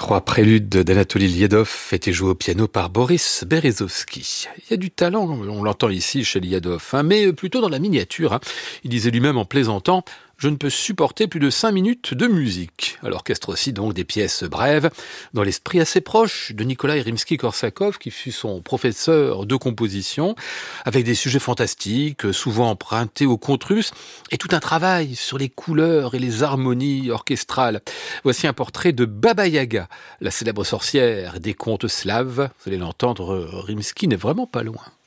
Trois préludes d'Anatoly Liadov étaient joués au piano par Boris Berezovsky. Il y a du talent, on l'entend ici chez Liadov, mais plutôt dans la miniature. Il disait lui-même en plaisantant « Je ne peux supporter plus de 5 minutes de musique ». À l'orchestre aussi, donc, des pièces brèves, dans l'esprit assez proche de Nikolai Rimsky-Korsakov, qui fut son professeur de composition, avec des sujets fantastiques, souvent empruntés au conte russe, et tout un travail sur les couleurs et les harmonies orchestrales. Voici un portrait de Baba Yaga, la célèbre sorcière des contes slaves. Vous allez l'entendre, Rimsky n'est vraiment pas loin.